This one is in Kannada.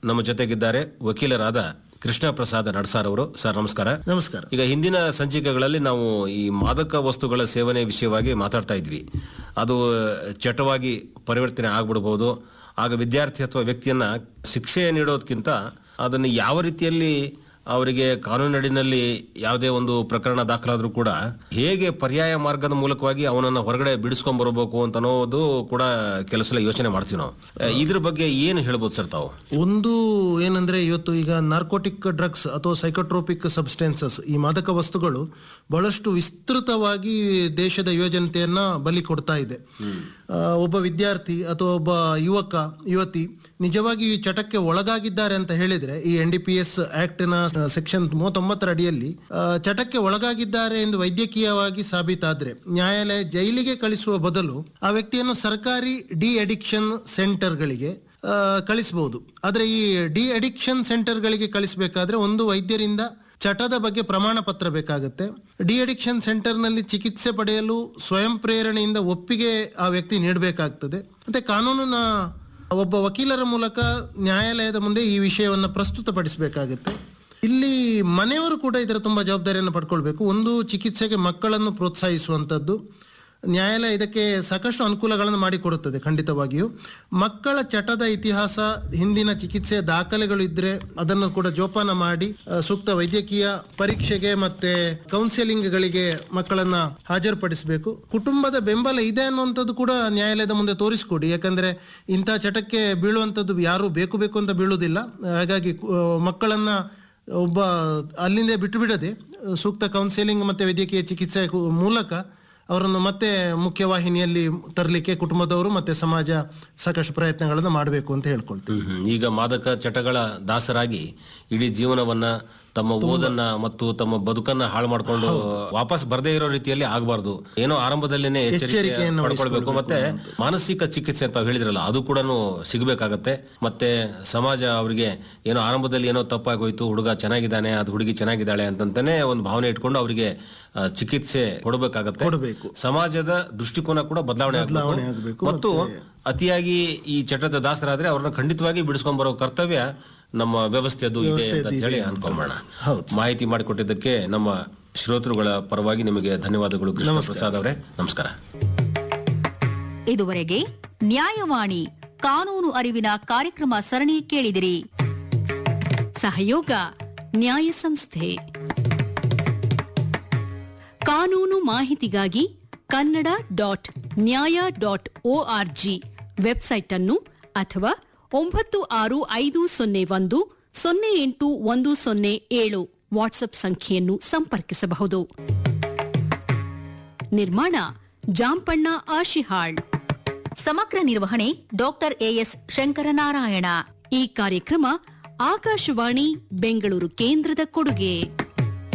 ನಮ್ಮ ಜೊತೆಗಿದ್ದಾರೆ ವಕೀಲರಾದ ಕೃಷ್ಣ ಪ್ರಸಾದ್ ನಡ್ಸಾರ್ ಅವರು. ಸರ್ ನಮಸ್ಕಾರ. ನಮಸ್ಕಾರ. ಈಗ ಹಿಂದಿನ ಸಂಚಿಕೆಗಳಲ್ಲಿ ನಾವು ಈ ಮಾದಕ ವಸ್ತುಗಳ ಸೇವನೆ ವಿಷಯವಾಗಿ ಮಾತಾಡ್ತಾ ಇದ್ವಿ. ಅದು ಚಟವಾಗಿ ಪರಿವರ್ತನೆ ಆಗ್ಬಿಡಬಹುದು. ಆಗ ವಿದ್ಯಾರ್ಥಿ ಅಥವಾ ವ್ಯಕ್ತಿಯನ್ನ ಶಿಕ್ಷೆ ನೀಡೋದಕ್ಕಿಂತ ಅದನ್ನು ಯಾವ ರೀತಿಯಲ್ಲಿ ಅವರಿಗೆ ಕಾನೂನಿನಡಿನಲ್ಲಿ ಯಾವುದೇ ಒಂದು ಪ್ರಕರಣ ದಾಖಲಾದ್ರೂ ಕೂಡ ಹೇಗೆ ಪರ್ಯಾಯ ಮಾರ್ಗದ ಮೂಲಕವಾಗಿ ಅವನನ್ನ ಹೊರಗಡೆ ಬಿಡಿಸ್ಕೊಂಡ್ ಬರಬೇಕು ಅಂತ ಅನ್ನೋದು ಕೂಡ ಕೆಲಸ ಯೋಚನೆ ಮಾಡ್ತೀವಿ ನಾವು. ಇದ್ರ ಬಗ್ಗೆ ಏನು ಹೇಳ್ಬೋದು ಸರ್ ತಾವು? ಒಂದು ಏನಂದ್ರೆ ಇವತ್ತು ಈಗ ನಾರ್ಕೋಟಿಕ್ ಡ್ರಗ್ಸ್ ಅಥವಾ ಸೈಕೋಟ್ರೋಪಿಕ್ ಸಬ್ಸ್ಟೆನ್ಸಸ್, ಈ ಮಾದಕ ವಸ್ತುಗಳು ಬಹಳಷ್ಟು ವಿಸ್ತೃತವಾಗಿ ದೇಶದ ಯುವಜನತೆಯನ್ನ ಬಲಿ ಕೊಡ್ತಾ ಇದೆ. ಒಬ್ಬ ವಿದ್ಯಾರ್ಥಿ ಅಥವಾ ಒಬ್ಬ ಯುವತಿ ನಿಜವಾಗಿ ಈ ಚಟಕ್ಕೆ ಒಳಗಾಗಿದ್ದಾರೆ ಅಂತ ಹೇಳಿದ್ರೆ ಈ NDPS ಆಕ್ಟ್ ನ ಸೆಕ್ಷನ್ 39 ಅಡಿಯಲ್ಲಿ ಚಟಕ್ಕೆ ಒಳಗಾಗಿದ್ದಾರೆ ಎಂದು ವೈದ್ಯಕೀಯವಾಗಿ ಸಾಬೀತಾದ್ರೆ ನ್ಯಾಯಾಲಯ ಜೈಲಿಗೆ ಕಳಿಸುವ ಬದಲು ಆ ವ್ಯಕ್ತಿಯನ್ನು ಸರ್ಕಾರಿ ಡಿ ಅಡಿಕ್ಷನ್ ಸೆಂಟರ್ಗಳಿಗೆ ಕಳಿಸಬಹುದು. ಆದ್ರೆ ಈ ಡಿ ಅಡಿಕ್ಷನ್ ಸೆಂಟರ್ಗಳಿಗೆ ಕಳಿಸಬೇಕಾದ್ರೆ ಒಂದು ವೈದ್ಯರಿಂದ ಚಟದ ಬಗ್ಗೆ ಪ್ರಮಾಣ ಪತ್ರ ಬೇಕಾಗುತ್ತೆ. ಡಿ ಅಡಿಕ್ಷನ್ ಸೆಂಟರ್ನಲ್ಲಿ ಚಿಕಿತ್ಸೆ ಪಡೆಯಲು ಸ್ವಯಂ ಪ್ರೇರಣೆಯಿಂದ ಒಪ್ಪಿಗೆ ಆ ವ್ಯಕ್ತಿ ನೀಡಬೇಕಾಗ್ತದೆ. ಮತ್ತೆ ಕಾನೂನಿನ ಒಬ್ಬ ವಕೀಲರ ಮೂಲಕ ನ್ಯಾಯಾಲಯದ ಮುಂದೆ ಈ ವಿಷಯವನ್ನು ಪ್ರಸ್ತುತಪಡಿಸಬೇಕಾಗುತ್ತೆ. ಇಲ್ಲಿ ಮನೆಯವರು ಕೂಡ ಇದರ ತುಂಬಾ ಜವಾಬ್ದಾರಿಯನ್ನು ಪಡ್ಕೊಳ್ಬೇಕು. ಒಂದು, ಚಿಕಿತ್ಸೆಗೆ ಮಕ್ಕಳನ್ನು ಪ್ರೋತ್ಸಾಹಿಸುವಂಥದ್ದು. ನ್ಯಾಯಾಲಯ ಇದಕ್ಕೆ ಸಾಕಷ್ಟು ಅನುಕೂಲಗಳನ್ನು ಮಾಡಿಕೊಡುತ್ತದೆ ಖಂಡಿತವಾಗಿಯೂ. ಮಕ್ಕಳ ಚಟದ ಇತಿಹಾಸ, ಹಿಂದಿನ ಚಿಕಿತ್ಸೆಯ ದಾಖಲೆಗಳು ಇದ್ರೆ ಅದನ್ನು ಕೂಡ ಜೋಪಾನ ಮಾಡಿ ಸೂಕ್ತ ವೈದ್ಯಕೀಯ ಪರೀಕ್ಷೆಗೆ ಮತ್ತೆ ಕೌನ್ಸೆಲಿಂಗ್ಗಳಿಗೆ ಮಕ್ಕಳನ್ನ ಹಾಜರುಪಡಿಸಬೇಕು. ಕುಟುಂಬದ ಬೆಂಬಲ ಇದೆ ಅನ್ನುವಂಥದ್ದು ಕೂಡ ನ್ಯಾಯಾಲಯದ ಮುಂದೆ ತೋರಿಸಿಕೊಡಿ. ಯಾಕಂದ್ರೆ ಇಂಥ ಚಟಕ್ಕೆ ಬೀಳುವಂಥದ್ದು ಯಾರು ಬೇಕು ಅಂತ ಬೀಳುವುದಿಲ್ಲ. ಹಾಗಾಗಿ ಮಕ್ಕಳನ್ನ ಒಬ್ಬ ಅಲ್ಲಿಂದ ಬಿಟ್ಟು ಬಿಡದೆ ಸೂಕ್ತ ಕೌನ್ಸೆಲಿಂಗ್ ಮತ್ತೆ ವೈದ್ಯಕೀಯ ಚಿಕಿತ್ಸೆ ಮೂಲಕ ಅವರನ್ನು ಮತ್ತೆ ಮುಖ್ಯವಾಹಿನಿಯಲ್ಲಿ ತರಲಿಕ್ಕೆ ಕುಟುಂಬದವರು ಮತ್ತೆ ಸಮಾಜ ಸಾಕಷ್ಟು ಪ್ರಯತ್ನಗಳನ್ನು ಮಾಡಬೇಕು ಅಂತ ಹೇಳ್ಕೊಳ್ತೀವಿ. ಈಗ ಮಾದಕ ಚಟಗಳ ದಾಸರಾಗಿ ಇಡೀ ಜೀವನವನ್ನ, ತಮ್ಮ ಓದನ್ನ ಮತ್ತು ತಮ್ಮ ಬದುಕನ್ನ ಹಾಳು ಮಾಡ್ಕೊಂಡು ವಾಪಸ್ ಬರದೇ ಇರೋ ರೀತಿಯಲ್ಲಿ ಆಗಬಾರ್ದು. ಏನೋ ಆರಂಭದಲ್ಲೇನೆ ಎಚ್ಚರಿಕೆ ಪಡ್ಕೊಳ್ಬೇಕು. ಮತ್ತೆ ಮಾನಸಿಕ ಚಿಕಿತ್ಸೆ ಅಂತ ಹೇಳಿದ್ರಲ್ಲ, ಅದು ಕೂಡ ಸಿಗಬೇಕಾಗತ್ತೆ. ಮತ್ತೆ ಸಮಾಜ ಅವರಿಗೆ ಏನೋ ಆರಂಭದಲ್ಲಿ ಏನೋ ತಪ್ಪಾಗೋಯ್ತು, ಹುಡುಗ ಚೆನ್ನಾಗಿದ್ದಾನೆ, ಅದು ಹುಡುಗಿ ಚೆನ್ನಾಗಿದ್ದಾಳೆ ಅಂತಾನೆ ಒಂದು ಭಾವನೆ ಇಟ್ಕೊಂಡು ಅವರಿಗೆ ಚಿಕಿತ್ಸೆ ಕೊಡಬೇಕಾಗತ್ತೆ. ಸಮಾಜದ ದೃಷ್ಟಿಕೋನ ಕೂಡ ಬದಲಾವಣೆ ಆಗಬೇಕು. ಮತ್ತು ಅತಿಯಾಗಿ ಈ ಚಟದ ದಾಸರಾದ್ರೆ ಅವ್ರನ್ನ ಖಂಡಿತವಾಗಿ ಬಿಡಿಸ್ಕೊಂಡ್ ಬರೋ ಕರ್ತವ್ಯ ನಮ್ಮ ವ್ಯವಸ್ಥೆಯದು ಇದೆ ಅಂತ ಹೇಳಿ ಅನ್ಕೊಂಬೋಣ. ಮಾಹಿತಿ ಮಾಡಿಕೊಟ್ಟಿದ್ದಕ್ಕೆ ನಮ್ಮ ಶ್ರೋತೃಗಳ ಪರವಾಗಿ ನಿಮಗೆ ಧನ್ಯವಾದಗಳು ಕೃಷ್ಣ ಪ್ರಸಾದ್ ಅವರೇ. ನಮಸ್ಕಾರ. ಇದುವರೆಗೆ ನ್ಯಾಯವಾಣಿ ಕಾನೂನು ಅರಿವಿನ ಕಾರ್ಯಕ್ರಮ ಸರಣಿ ಕೇಳಿದಿರಿ. ಸಹಯೋಗ ನ್ಯಾಯ ಸಂಸ್ಥೆ. ಕಾನೂನು ಮಾಹಿತಿಗಾಗಿ kannada.nya.org ವೆಬ್ಸೈಟ್ ಅನ್ನು ಅಥವಾ 965001081007 ವಾಟ್ಸ್ಆಪ್ ಸಂಖ್ಯೆಯನ್ನು ಸಂಪರ್ಕಿಸಬಹುದು. ನಿರ್ಮಾಣ ಜಾಂಪಣ್ಣ ಆಶಿಹಾಳ್. ಸಮಗ್ರ ನಿರ್ವಹಣೆ ಡಾಕ್ಟರ್ ಎಎಸ್ ಶಂಕರನಾರಾಯಣ. ಈ ಕಾರ್ಯಕ್ರಮ ಆಕಾಶವಾಣಿ ಬೆಂಗಳೂರು ಕೇಂದ್ರದ ಕೊಡುಗೆ.